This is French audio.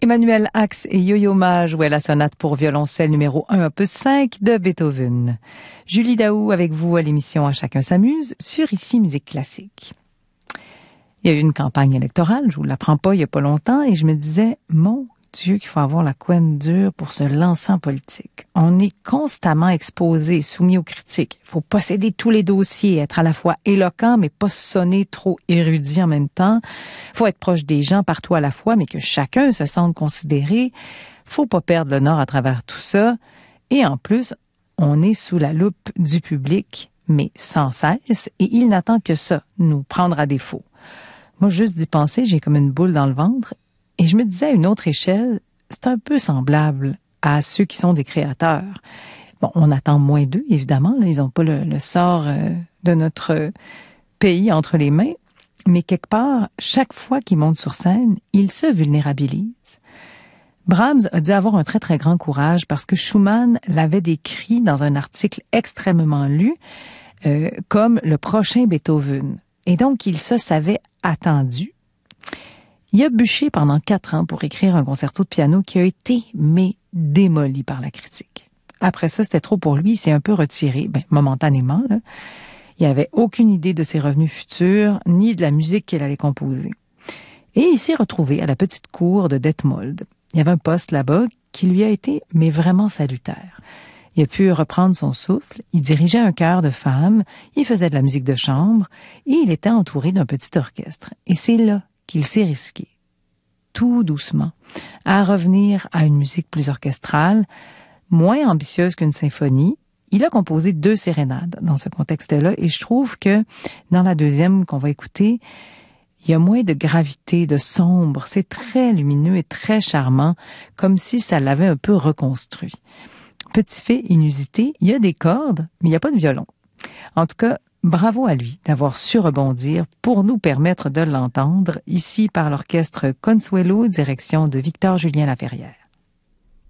Emmanuel Ax et Yo-Yo Ma jouaient la sonate pour violoncelle numéro 1 opus 5 de Beethoven. Julie Daou avec vous à l'émission À chacun s'amuse sur Ici Musique Classique. Il y a eu une campagne électorale, je vous l'apprends pas, il y a pas longtemps, et je me disais, mon Dieu, qu'il faut avoir la couenne dure pour se lancer en politique. On est constamment exposé, soumis aux critiques. Il faut posséder tous les dossiers, être à la fois éloquent, mais pas sonner trop érudit en même temps. Il faut être proche des gens partout à la fois, mais que chacun se sente considéré. Faut pas perdre le nord à travers tout ça. Et en plus, on est sous la loupe du public, mais sans cesse, et il n'attend que ça, nous prendre à défaut. Moi, juste d'y penser, j'ai comme une boule dans le ventre. Et je me disais à une autre échelle, c'est un peu semblable à ceux qui sont des créateurs. Bon, on attend moins d'eux, évidemment. Là, ils n'ont pas le sort de notre pays entre les mains. Mais quelque part, chaque fois qu'ils montent sur scène, ils se vulnérabilisent. Brahms a dû avoir un très, très grand courage parce que Schumann l'avait décrit dans un article extrêmement lu comme le prochain Beethoven. Et donc, il se savait attendu. Il a bûché pendant 4 ans pour écrire un concerto de piano qui a été, mais démoli par la critique. Après ça, c'était trop pour lui, il s'est un peu retiré, momentanément, là. Il n'avait aucune idée de ses revenus futurs, ni de la musique qu'il allait composer. Et il s'est retrouvé à la petite cour de Detmold. Il y avait un poste là-bas qui lui a été, mais vraiment salutaire. Il a pu reprendre son souffle, il dirigeait un chœur de femmes, il faisait de la musique de chambre, et il était entouré d'un petit orchestre. Et c'est là qu'il s'est risqué, tout doucement, à revenir à une musique plus orchestrale, moins ambitieuse qu'une symphonie. Il a composé 2 sérénades dans ce contexte-là, et je trouve que dans la deuxième qu'on va écouter, il y a moins de gravité, de sombre. C'est très lumineux et très charmant, comme si ça l'avait un peu reconstruit. Petit fait inusité, il y a des cordes, mais il n'y a pas de violon. En tout cas, bravo à lui d'avoir su rebondir pour nous permettre de l'entendre ici par l'orchestre Consuelo, direction de Victor Julien Laferrière.